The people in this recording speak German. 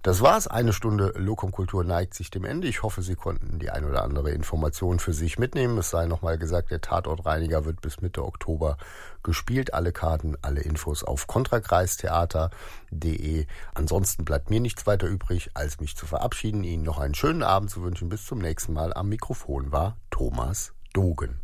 Das war's. Eine Stunde Lokomkultur neigt sich dem Ende. Ich hoffe, Sie konnten die ein oder andere Information für sich mitnehmen. Es sei nochmal gesagt, der Tatortreiniger wird bis Mitte Oktober gespielt. Alle Karten, alle Infos auf kontrakreistheater.de. Ansonsten bleibt mir nichts weiter übrig, als mich zu verabschieden, Ihnen noch einen schönen Abend zu wünschen. Bis zum nächsten Mal. Am Mikrofon war Thomas Dogen.